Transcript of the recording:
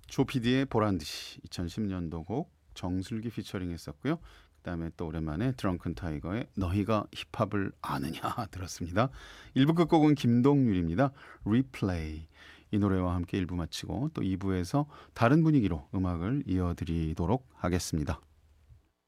조피디의 보란듯이 2010년도 곡 정슬기 피처링 했었고요. 그다음에 또 오랜만에 드렁큰 타이거의 너희가 힙합을 아느냐 들었습니다. 1부 끝곡은 김동률입니다. 리플레이. 이 노래와 함께 1부 마치고 또 2부에서 다른 분위기로 음악을 이어드리도록 하겠습니다.